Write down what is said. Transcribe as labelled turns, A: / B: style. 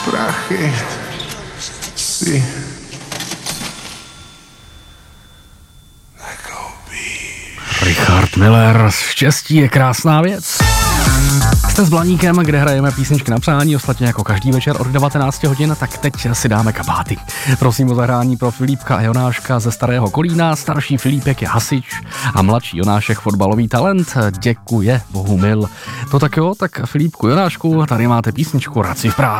A: prachy si
B: Richard Miller, štěstí je krásná věc. Jste s Blaníkem, kde hrajeme písničky na přání, ostatně jako každý večer od 19 hodin, tak teď si dáme kabáty. Prosím o zahrání pro Filipka a Jonáška ze Starého Kolína, starší Filipek je hasič a mladší Jonášek fotbalový talent. Děkuje Bohumil. To tak jo, tak Filipku, Jonášku, tady máte písničku Rad si v práci.